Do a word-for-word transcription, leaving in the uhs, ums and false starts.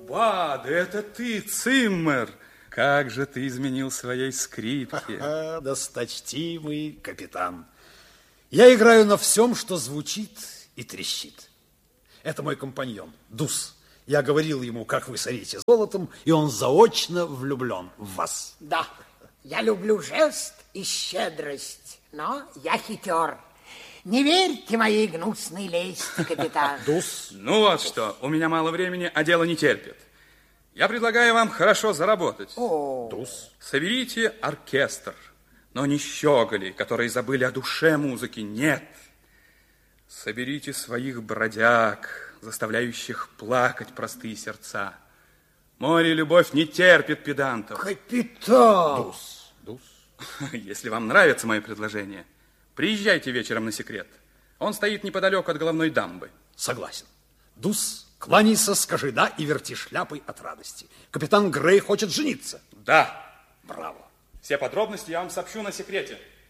Ба, да это ты, Циммер! Как же ты изменил своей скрипке. Ха-ха, досточтимый капитан. Я играю на всем, что звучит и трещит. Это мой компаньон, Дус. Я говорил ему, как вы сорите золотом, и он заочно влюблен в вас. Да, я люблю жест и щедрость, но я хитер. Не верьте моей гнусной лести, капитан. Дус. Ну вот что, у меня мало времени, а дело не терпит. Я предлагаю вам хорошо заработать. О. Дус. Соберите оркестр, но не щеголи, которые забыли о душе музыки, нет. Соберите своих бродяг, заставляющих плакать простые сердца. Море любовь не терпит педантов. Капитан! Дус. Дус. Если вам нравится мое предложение, приезжайте вечером на секрет. Он стоит неподалеку от головной дамбы. Согласен. Дус, кланяйся, скажи «да» и верти шляпой от радости. Капитан Грей хочет жениться. Да. Браво. Все подробности я вам сообщу на секрете.